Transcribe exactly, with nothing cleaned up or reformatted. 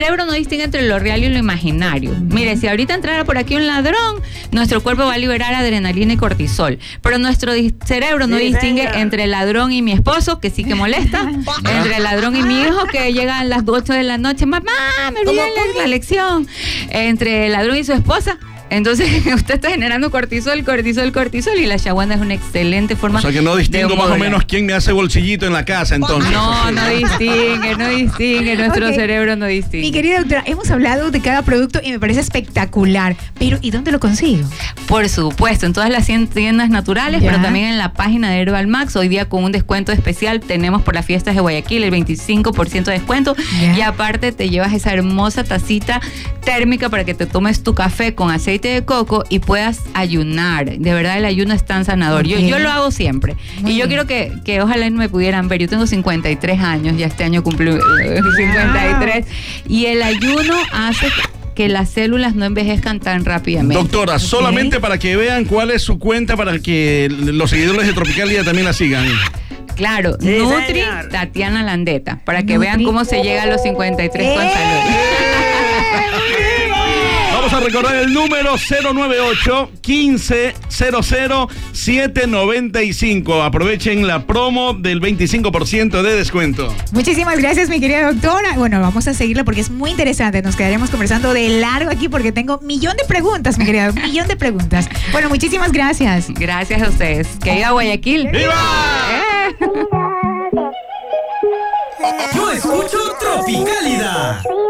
El cerebro no distingue entre lo real y lo imaginario. Mire, si ahorita entrara por aquí un ladrón, nuestro cuerpo va a liberar adrenalina y cortisol. Pero nuestro di- cerebro no Sí, distingue señor. entre el ladrón y mi esposo, que sí que molesta, entre el ladrón y mi hijo, que llega a las ocho de la noche, mamá, me olvidé la, la lección, entre el ladrón y su esposa. Entonces, usted está generando cortisol, cortisol, cortisol, y la ayahuasca es una excelente forma. O sea que no distingo de más o modular. menos quién me hace bolsillito en la casa, entonces. No, no distingue, no distingue, nuestro Ok. cerebro no distingue. Mi querida doctora, hemos hablado de cada producto y me parece espectacular, pero ¿y dónde lo consigo? Por supuesto, en todas las cien tiendas naturales, Ya. pero también en la página de Herbal Max. Hoy día con un descuento especial tenemos por las fiestas de Guayaquil el veinticinco por ciento de descuento. Ya. Y aparte te llevas esa hermosa tacita térmica para que te tomes tu café con aceite de coco y puedas ayunar. De verdad el ayuno es tan sanador. Yo, Ok. yo lo hago siempre. Muy y yo bien. quiero que, que ojalá me pudieran ver. Yo tengo cincuenta y tres años, ya este año cumplo eh, cincuenta y tres. Y el ayuno hace que las células no envejezcan tan rápidamente. Doctora, solamente para que vean cuál es su cuenta para que los seguidores de Tropicalia también la sigan. Claro, Sí, Nutri señor. Tatiana Landeta, para que Nutri. vean cómo se llega a los cincuenta y tres con ¡Eh! salud. Vamos a recordar el número cero nueve ocho, quince, cero cero, siete noventa y cinco. Aprovechen la promo del veinticinco por ciento de descuento. Muchísimas gracias, mi querida doctora. Bueno, vamos a seguirla porque es muy interesante. Nos quedaremos conversando de largo aquí porque tengo un millón de preguntas, mi querida, un millón de preguntas. Bueno, muchísimas gracias. Gracias a ustedes. Que viva Guayaquil. ¡Viva! Eh. Yo escucho Tropicálida.